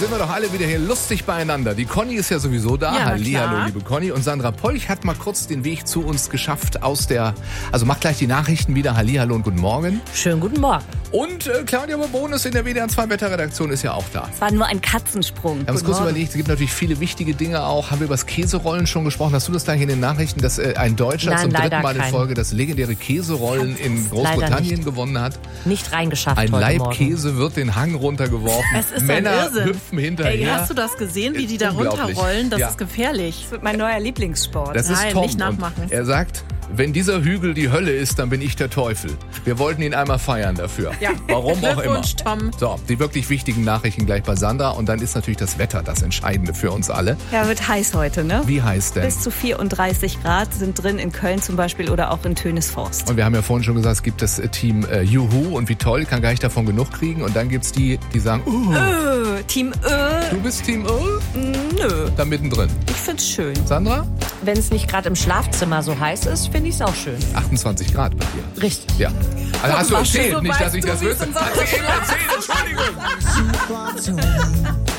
sind wir doch alle wieder hier lustig beieinander. Die Conny ist ja sowieso da. Ja, Hallihallo, liebe Conny. Und Sandra Polch hat mal kurz den Weg zu uns geschafft also macht gleich die Nachrichten wieder. Hallihallo und guten Morgen. Schönen guten Morgen. Und Claudia Bonus in der WDR 2 Wetterredaktion ist ja auch da. Es war nur ein Katzensprung. Wir haben uns kurz überlegt, es gibt natürlich viele wichtige Dinge auch. Haben wir über das Käserollen schon gesprochen? Hast du das gleich in den Nachrichten, dass ein Deutscher zum dritten Mal in Folge das legendäre Käserollen in Großbritannien gewonnen hat? Nicht reingeschafft Ein heute Leibkäse wird den Hang runtergeworfen. Es ist Männer ein Irrsinn. hüpfen hinterher. Hast du das gesehen, wie die da Unglaublich. runterrollen? Das Ja. ist gefährlich. Das wird mein neuer Lieblingssport. Das ist Nein, Tom. nicht nachmachen. Und er sagt, wenn dieser Hügel die Hölle ist, dann bin ich der Teufel. Wir wollten ihn einmal feiern dafür. Ja. Warum auch immer. Glückwunsch, Tom. So, die wirklich wichtigen Nachrichten gleich bei Sandra. Und dann ist natürlich das Wetter das Entscheidende für uns alle. Ja, wird heiß heute, ne? Wie heiß denn? Bis zu 34 Grad sind drin in Köln zum Beispiel oder auch in Tönisforst. Und wir haben ja vorhin schon gesagt, es gibt das Team Juhu und wie toll, kann gar nicht davon genug kriegen. Und dann gibt's die sagen, Team du bist Team nö. Da mittendrin. Ich find's schön. Sandra? Wenn es nicht gerade im Schlafzimmer so heiß ist, finde ich es auch schön. 28 Grad bei dir. Richtig. Ja. Also hast du was, erzählt, so nicht, dass weißt ich du, das wie es wüsste. in Sachen Entschuldigung.